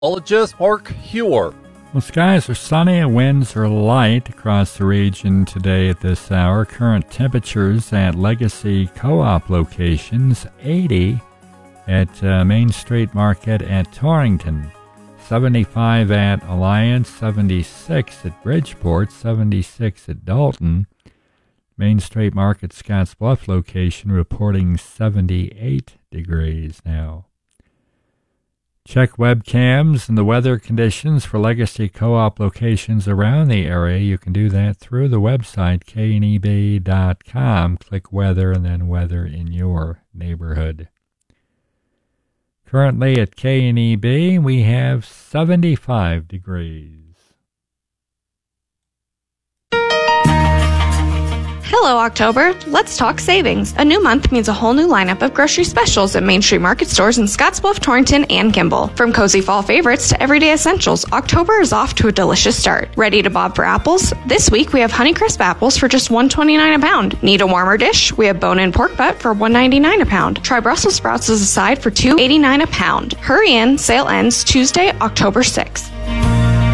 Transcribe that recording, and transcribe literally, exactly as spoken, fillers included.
Ologist Mark Hewer. Well, skies are sunny and winds are light across the region today at this hour. Current temperatures at Legacy Co-op locations, eighty at uh, Main Street Market at Torrington, seventy-five at Alliance, seventy-six at Bridgeport, seventy-six at Dalton. Main Street Market Scotts Bluff location reporting seventy-eight degrees now. Check webcams and the weather conditions for Legacy Co-op locations around the area. You can do that through the website, K N E B dot com. Click weather and then weather in your neighborhood. Currently at K N E B, we have seventy-five degrees. Hello, October. Let's talk savings. A new month means a whole new lineup of grocery specials at Main Street Market stores in Scottsbluff, Torrington, and Kimball. From cozy fall favorites to everyday essentials, October is off to a delicious start. Ready to bob for apples? This week we have Honeycrisp apples for just one dollar and twenty-nine cents a pound. Need a warmer dish? We have bone-in pork butt for one dollar and ninety-nine cents a pound. Try Brussels sprouts as a side for two dollars and eighty-nine cents a pound. Hurry in, sale ends Tuesday, October sixth.